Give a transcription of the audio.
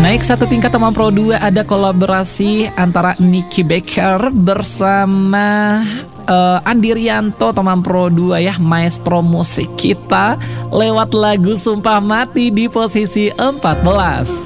Naik satu tingkat teman Pro 2, ada kolaborasi antara Nicky Baker bersama Andi Rianto teman Pro 2 ya, maestro musik kita, lewat lagu Sumpah Mati di posisi 14.